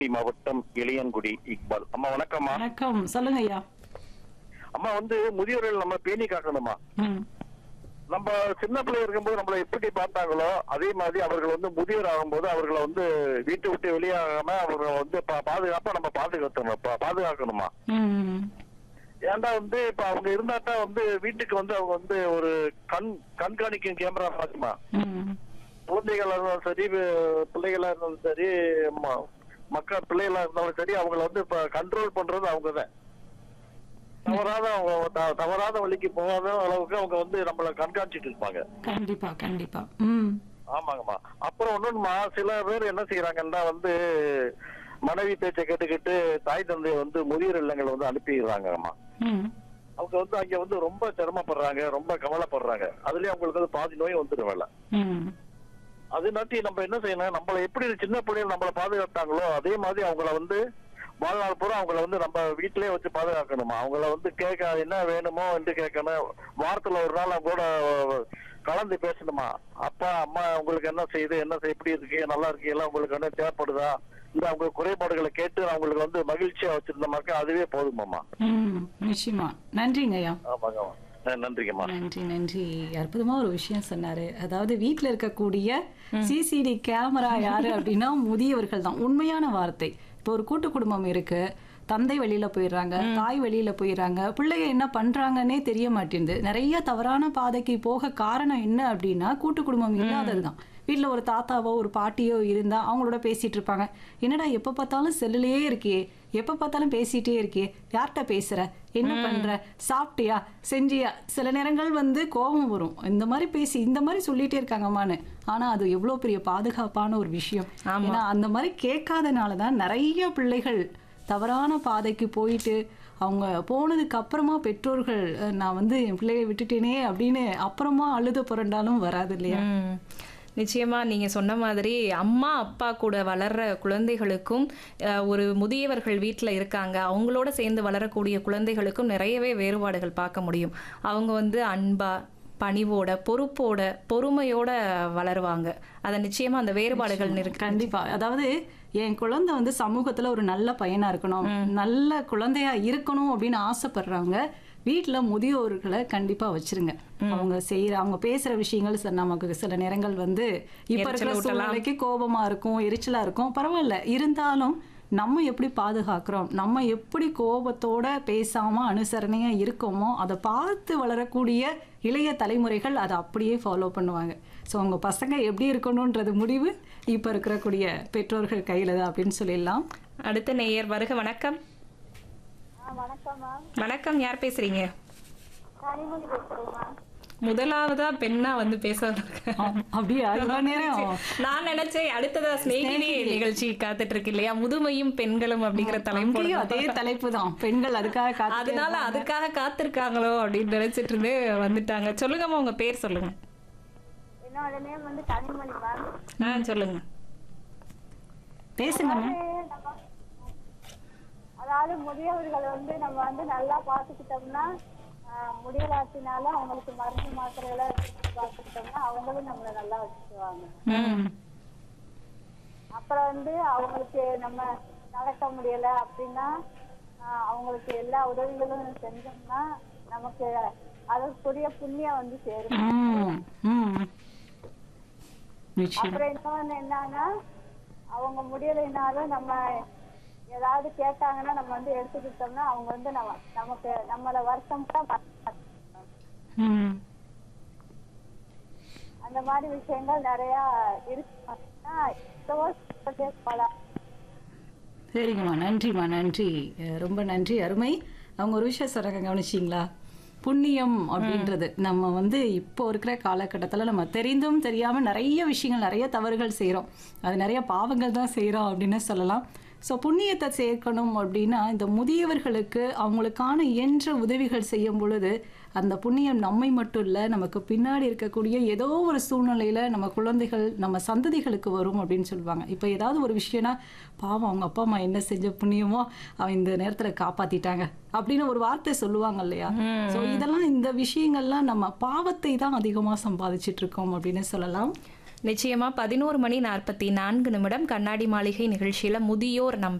மாவட்டம் இளையன்குடி இக்பால். அம்மா வணக்கம்மா. வணக்கம். சொல்லுங்க ஐயா. அம்மா முதியோர்கள் நம்ம பேணி காக்கணுமா. நம்ம சின்ன பிள்ளை இருக்கும்போது நம்மள எப்படி பார்த்தாங்களோ அதே மாதிரி அவர்கள் முதியோர் ஆகும்போது அவர்களை வீட்டை விட்டு வெளியாகாம அவர்களை பாதுகாப்பா நம்ம பாதுகாக்கணுமா. ஏன்டா இப்ப அவங்க இருந்தாட்டா வீட்டுக்கு அவங்க ஒரு கண்காணிக்கும் கேமரா பாத்துமா. குழந்தைகளா இருந்தாலும் சரி, பிள்ளைகளா இருந்தாலும் சரி, மக்கள் பிள்ளைகளா இருந்தாலும் சரி, அவங்களை இப்ப கண்ட்ரோல் பண்றது அவங்கதான். தவறாத வழிக்கு போகாத அளவுக்கு அவங்க நம்மள கண்காணிச்சிட்டு இருப்பாங்க. கண்டிப்பா கண்டிப்பா. ஆமாங்கம்மா. அப்புறம் ஒண்ணுமா, சில பேர் என்ன செய்யறாங்கன்னா மனைவி பேச்சை கேட்டுக்கிட்டு தாய் தந்தைய முதியோர் இல்லங்கள் அனுப்பிடுறாங்கம்மா. அவங்க அங்க ரொம்ப சிரமப்படுறாங்க, ரொம்ப கவலைப்படுறாங்க. அதுலயே அவங்களுக்கு பாதி நோய் வந்துடுவேல. அது நாட்டி நம்ம என்ன செய்யணும், நம்மள எப்படி சின்ன பிள்ளைகள் நம்மள பாதுகாத்தாங்களோ அதே மாதிரி அவங்கள வாழ்நாள் பூரா அவங்கள நம்ம வீட்டிலேயே வச்சு பாதுகாக்கணுமா. அவங்கள கேட்க என்ன வேணுமோ என்று கேட்கணும். வாரத்துல ஒரு நாள் அவங்க கூட கலந்து பேசணுமா. அப்பா அம்மா உங்களுக்கு என்ன செய்யுது, எப்படி இருக்கு, நல்லா இருக்கீங்களா, உங்களுக்கு என்ன தேவைப்படுதா, இந்த அவங்க குறைபாடுகளை கேட்டு அவங்களுக்கு மகிழ்ச்சியா வச்சிருந்தோமாக்கா அதுவே போதுமாம்மா. நிச்சயமா. நன்றிங்க ஐயா. ஆமாங்க. நன்றிங்கம்மா. நன்றி நன்றி. அற்புதமா ஒரு விஷயம் சொன்னாரு. அதாவது வீட்டுல இருக்கக்கூடிய சிசிடி கேமரா யாரு அப்படின்னா முதியவர்கள் தான். உண்மையான வார்த்தை. இப்போ ஒரு கூட்டு குடும்பம் இருக்கு, தந்தை வெளியில போயிடுறாங்க, தாய் வெளியில போயிடுறாங்க, பிள்ளைங்க என்ன பண்றாங்கன்னே தெரிய மாட்டேங்குது. நிறைய தவறான பாதைக்கு போக காரணம் என்ன அப்படின்னா கூட்டு குடும்பம் இல்லாததுதான். வீட்டுல ஒரு தாத்தாவோ ஒரு பாட்டியோ இருந்தா அவங்களோட பேசிட்டு இருப்பாங்க. என்னடா எப்ப பார்த்தாலும் செல்லுலயே இருக்கே, எப்ப பார்த்தாலும் பேசிட்டே இருக்கே, யார்கிட்ட பேசுற, என்ன பண்ற, சாப்பிட்டியா, செஞ்சியா. சில நேரங்கள் கோபம் வரும், இந்த மாதிரி பேசி இந்த மாதிரி சொல்லிட்டே இருக்காங்கம்மான்னு. ஆனா அது எவ்வளவு பெரிய பாதுகாப்பான ஒரு விஷயம். ஏன்னா அந்த மாதிரி கேட்காதனாலதான் நிறைய பிள்ளைகள் தவறான பாதைக்கு போயிட்டு அவங்க போனதுக்கு அப்புறமா பெற்றோர்கள் நான் என் பிள்ளையை விட்டுட்டேனே அப்படின்னு அப்புறமா அழுத புரண்டாலும் வராது இல்லையா. நிச்சயமா நீங்க சொன்ன மாதிரி அம்மா அப்பா கூட வளர்ற குழந்தைகளுக்கும் ஒரு முதியவர்கள் வீட்டில் இருக்காங்க அவங்களோட சேர்ந்து வளரக்கூடிய குழந்தைகளுக்கும் நிறையவே வேறுபாடுகள் பார்க்க முடியும். அவங்க அன்பா, பணிவோட, பொறுப்போட, பொறுமையோட வளருவாங்க. அதை நிச்சயமா அந்த வேறுபாடுகள் இருக்கு. கண்டிப்பா. அதாவது என் குழந்தை சமூகத்துல ஒரு நல்ல பையனா இருக்கணும், நல்ல குழந்தையா இருக்கணும் அப்படின்னு ஆசைப்படுறவங்க வீட்டுல முதியோர்களை கண்டிப்பா வச்சிருங்க. அவங்க பேசுற விஷயங்கள் நமக்கு சில நேரங்கள் இப்ப இருக்கிற சூழ்நிலைக்கு கோபமா இருக்கும், எரிச்சலா இருக்கும். பரவாயில்ல, இருந்தாலும் நம்ம எப்படி பாதுகாக்கிறோம், நம்ம எப்படி கோபத்தோட பேசாம அனுசரணையா இருக்கோமோ அதை பார்த்து வளரக்கூடிய இளைய தலைமுறைகள் அதை அப்படியே ஃபாலோ பண்ணுவாங்க. ஸோ உங்க பசங்க எப்படி இருக்கணும்ன்றது முடிவு இப்ப இருக்கக்கூடிய பெற்றோர்கள் கையில தான் அப்படின்னு சொல்லிடலாம். அடுத்த நேயர் வருக. வணக்கம். வணக்கம். யார் பேசுறீங்க? முதலாவதா பெண்ணா பேச அப்படியா? நான் நினைச்சேன் அடுத்ததா ஸ்நேகிதி நிகழ்ச்சி காத்துட்டு இருக்கு இல்லையா, முதுமையும் பெண்களும் அப்படிங்கிற தலைப்பு. அதே தலைப்பு தான், பெண்கள் அதுக்காக அதனால அதுக்காக காத்திருக்காங்களோ அப்படின்னு நினைச்சிட்டு இருந்து வந்துட்டாங்க. சொல்லுங்கம்மா, உங்க பேர் சொல்லுங்க. என்னோட நேம் கனிமொழி மேம். சொல்லுங்க, பேசுங்க. அதாவது முதியவர்களை நம்ம நல்லா பாத்துக்கிட்டோம்னா, முடியலாட்டினால அவங்களுக்கு மருந்து மாத்திரைகளை பார்த்துக்கிட்டோம்னா அவங்களும் நம்மளை நல்லா வச்சுக்குவாங்க. அப்புறம் அவங்களுக்கு நம்ம நடக்க முடியல அப்படின்னா அவங்களுக்கு எல்லா உதவிகளும் செஞ்சோம்னா நமக்கு அதற்குரிய புண்ணியம் சேரும். அப்புறம் இன்னொன்னு என்னன்னா, அவங்க முடியலைனாலும் நம்ம ஏதாவது கேட்டாங்கன்னா நம்ம எடுத்துக்கிட்டோம்னா அவங்க நமக்கு நம்மள வருத்தம் அந்த மாதிரி விஷயங்கள் நிறைய இருக்கு. சரிங்கம்மா, நன்றிம்மா, நன்றி, ரொம்ப நன்றி, அருமை. அவங்க ஒரு விஷயம் சொல்றாங்க, கவனிச்சிங்களா? புண்ணியம் அப்படின்றது நம்ம இப்போ இருக்கிற காலகட்டத்தில் நம்ம தெரிந்தும் தெரியாம நிறைய விஷயங்கள், நிறைய தவறுகள் செய்யறோம். அது நிறைய பாவங்கள் தான் செய்யறோம் அப்படின்னு சொல்லலாம். ஸோ புண்ணியத்தை சேர்க்கணும் அப்படின்னா இந்த முதியவர்களுக்கு அவங்களுக்கான இயன்ற உதவிகள் செய்யும் பொழுது அந்த புண்ணியம் நம்மை மட்டும் இல்லை, நமக்கு பின்னாடி இருக்கக்கூடிய ஏதோ ஒரு சூழ்நிலையில் நம்ம குழந்தைகள், நம்ம சந்ததிகளுக்கு வரும் அப்படின்னு சொல்லுவாங்க. இப்போ ஏதாவது ஒரு விஷயம்னா, பாவம் அவங்க அப்பா அம்மா என்ன செஞ்ச புண்ணியமோ அவன் இந்த நேரத்தில் காப்பாற்றிட்டாங்க அப்படின்னு ஒரு வார்த்தை சொல்லுவாங்க இல்லையா. ஸோ இதெல்லாம், இந்த விஷயங்கள்லாம் நம்ம பாவத்தை தான் அதிகமாக சம்பாதிச்சுட்டு இருக்கோம் அப்படின்னு சொல்லலாம். நிச்சயமா 11 மணி 44 நிமிடம் கண்ணாடி மாளிகை நிகழ்ச்சியில முதியோர் நம்